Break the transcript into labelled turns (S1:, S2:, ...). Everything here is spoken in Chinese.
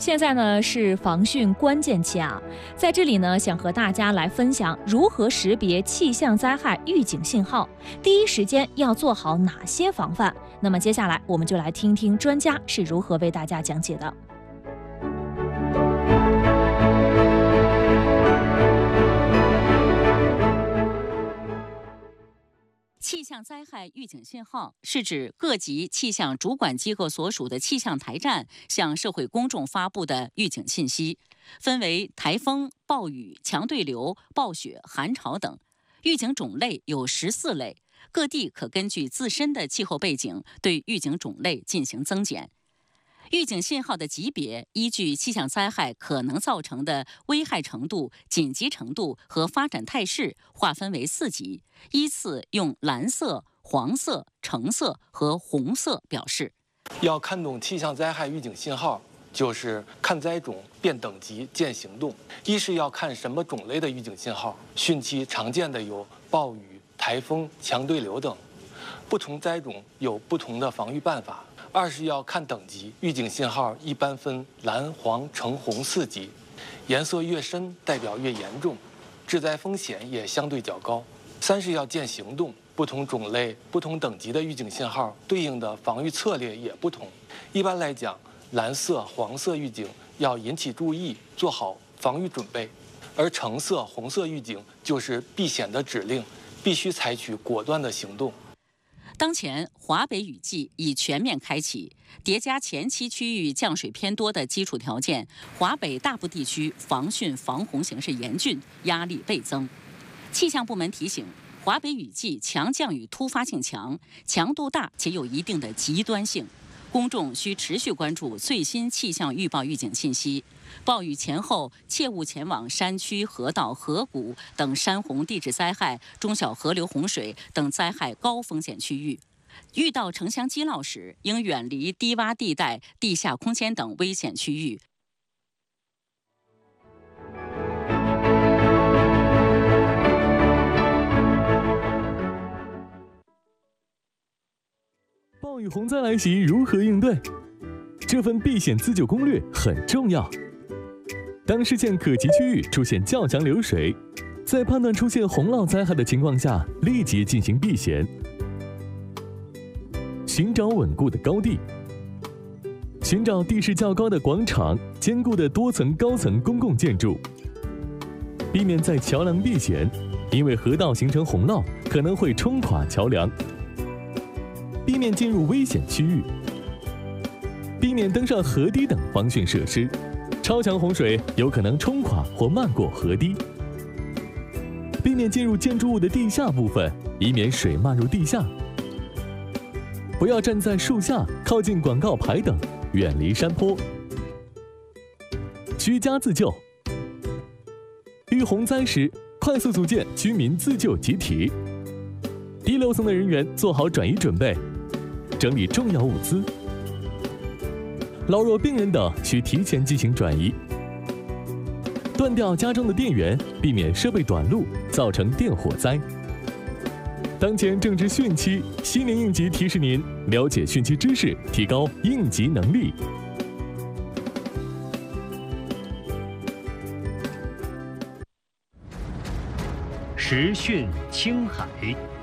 S1: 现在呢是防汛关键期啊，在这里呢想和大家来分享如何识别气象灾害预警信号，第一时间要做好哪些防范。那么接下来我们就来听听专家是如何为大家讲解的。
S2: 气象灾害预警信号是指各级气象主管机构所属的气象台站向社会公众发布的预警信息，分为台风、暴雨、强对流、暴雪、寒潮等。预警种类有14类，各地可根据自身的气候背景对预警种类进行增减。预警信号的级别依据气象灾害可能造成的危害程度、紧急程度和发展态势划分为4级，依次用蓝色、黄色、橙色和红色表示。
S3: 要看懂气象灾害预警信号，就是看灾种变等级见行动。一是要看什么种类的预警信号，汛期常见的有暴雨、台风、强对流等，不同灾种有不同的防御办法。二是要看等级，预警信号一般分蓝、黄、橙、红4级，颜色越深代表越严重，致灾风险也相对较高。三是要见行动，不同种类、不同等级的预警信号对应的防御策略也不同。一般来讲，蓝色、黄色预警要引起注意，做好防御准备，而橙色、红色预警就是避险的指令，必须采取果断的行动。
S2: 当前华北雨季已全面开启，叠加前期区域降水偏多的基础条件，华北大部地区防汛防洪形势严峻，压力倍增。气象部门提醒，华北雨季强降雨突发性强，强度大且有一定的极端性，公众需持续关注最新气象预报预警信息。暴雨前后切勿前往山区、河道、河谷等山洪地质灾害、中小河流洪水等灾害高风险区域。遇到城乡积涝时，应远离低洼地带、地下空间等危险区域。
S4: 暴雨洪灾来袭，如何应对？这份避险自救攻略很重要。当视线可及区域出现较强流水，在判断出现洪涝灾害的情况下，立即进行避险。寻找稳固的高地，寻找地势较高的广场、坚固的多层高层公共建筑，避免在桥梁避险，因为河道形成洪涝可能会冲垮桥梁。避免进入危险区域，避免登上河堤等防汛设施，超强洪水有可能冲垮或漫过河堤。避免进入建筑物的地下部分，以免水漫入地下。不要站在树下、靠近广告牌等，远离山坡。居家自救，遇洪灾时，快速组建居民自救集体。低楼层的人员做好转移准备，整理重要物资。老弱病人等需提前进行转移。断掉家中的电源，避免设备短路，造成电火灾。当前正值汛期，新年应急提示您了解汛期知识，提高应急能力。
S5: 时汛青海。